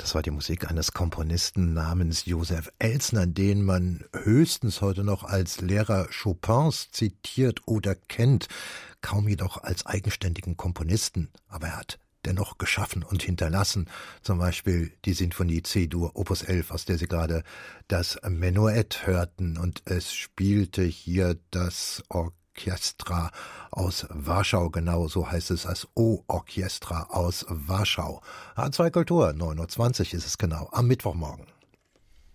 Das war die Musik eines Komponisten namens Joseph Elsner, den man höchstens heute noch als Lehrer Chopins zitiert oder kennt, kaum jedoch als eigenständigen Komponisten. Aber er hat dennoch geschaffen und hinterlassen, zum Beispiel die Sinfonie C-Dur Opus 11, aus der Sie gerade das Menuett hörten, und es spielte hier das Orchestra aus Warschau, genau so heißt es, das O-Orchestra aus Warschau. H2 Kultur, 9:20 Uhr ist es genau, am Mittwochmorgen.